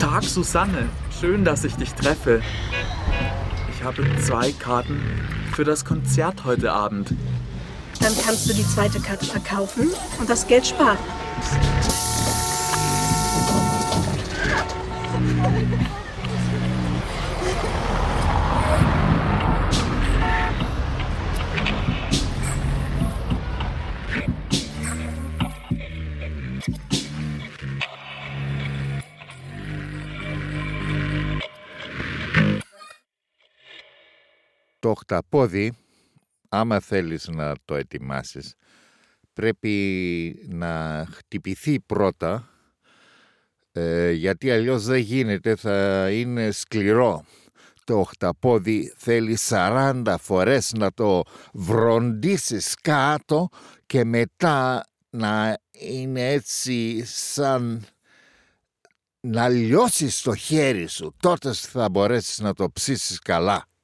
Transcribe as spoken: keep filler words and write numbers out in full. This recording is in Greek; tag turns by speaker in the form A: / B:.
A: Tag, Susanne. Schön, dass ich dich treffe. Ich habe zwei Karten für das Konzert heute Abend.
B: Dann kannst du die zweite Karte verkaufen und das Geld sparen.
C: Το οχταπόδι, άμα θέλεις να το ετοιμάσεις, πρέπει να χτυπηθεί πρώτα, ε, γιατί αλλιώς δεν γίνεται, θα είναι σκληρό. Το οχταπόδι θέλει σαράντα φορές να το βροντίσεις κάτω και μετά να είναι έτσι σαν να λιώσεις το χέρι σου. Τότε θα μπορέσεις να το ψήσεις καλά.